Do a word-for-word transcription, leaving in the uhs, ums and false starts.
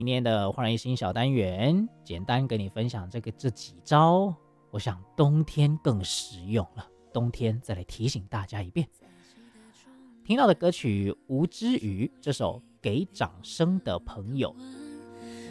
今天的焕然一新小单元，简单跟你分享这个这几招，我想冬天更实用了。冬天再来提醒大家一遍。听到的歌曲吴之瑜这首《给掌声的朋友》，